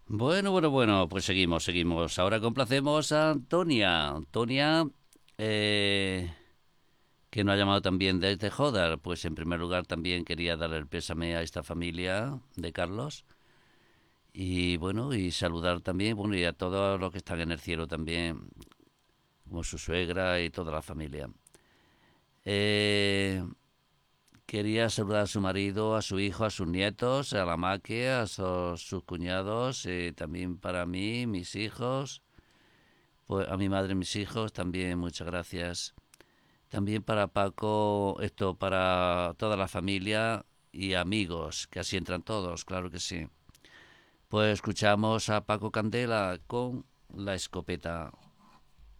Bueno, pues seguimos. Ahora complacemos a Antonia. Antonia, eh, que nos ha llamado también desde Jodar. Pues en primer lugar también quería darle el pésame a esta familia de Carlos. Y bueno, y saludar también, bueno, y a todos los que están en el cielo también, como su suegra y toda la familia. Eh, Quería saludar a su marido, a su hijo, a sus nietos, a la Maque, a sus cuñados, también para mí, mis hijos, pues a mi madre y mis hijos, también muchas gracias. También para Paco, esto para toda la familia y amigos, que así entran todos, claro que sí. Pues escuchamos a Paco Candela con La Escopeta.